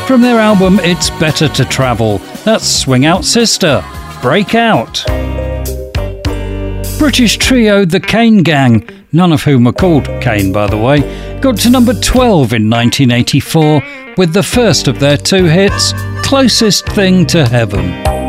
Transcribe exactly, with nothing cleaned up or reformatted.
from their album It's Better to Travel. That's Swing Out Sister, Break Out. British trio The Kane Gang, none of whom are called Kane by the way, got to number twelve in nineteen eighty-four with the first of their two hits, Closest Thing to Heaven.